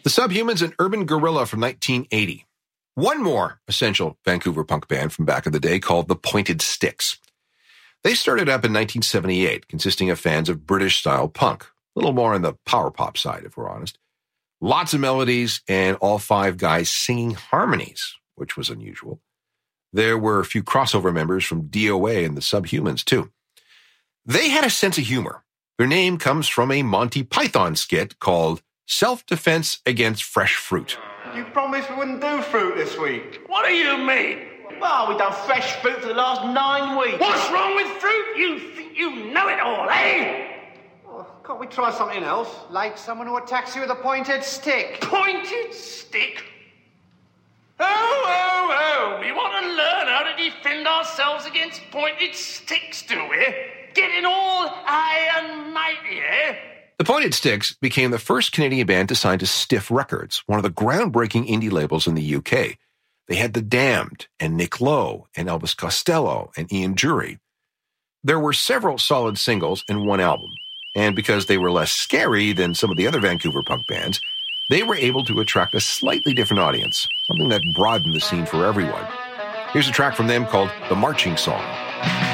The Subhumans and Urban Gorilla from 1980. One more essential Vancouver punk band from back in the day called the Pointed Sticks. They started up in 1978, consisting of fans of British-style punk, a little more on the power pop side, if we're honest. Lots of melodies and all five guys singing harmonies, which was unusual. There were a few crossover members from DOA and the Subhumans, too. They had a sense of humor. Their name comes from a Monty Python skit called Self-Defense Against Fresh Fruit. You promised we wouldn't do fruit this week. What do you mean? Well, we've done fresh fruit for the last 9 weeks. What's wrong with fruit? You think you know it all, eh? Oh, can't we try something else? Like someone who attacks you with a pointed stick. Pointed stick? Oh, we want to learn how to defend ourselves against pointed sticks, do we? Getting all high and mighty, eh? The Pointed Sticks became the first Canadian band to sign to Stiff Records, one of the groundbreaking indie labels in the UK. They had The Damned, and Nick Lowe, and Elvis Costello, and Ian Dury. There were several solid singles and one album, and because they were less scary than some of the other Vancouver punk bands, they were able to attract a slightly different audience, something that broadened the scene for everyone. Here's a track from them called The Marching Song.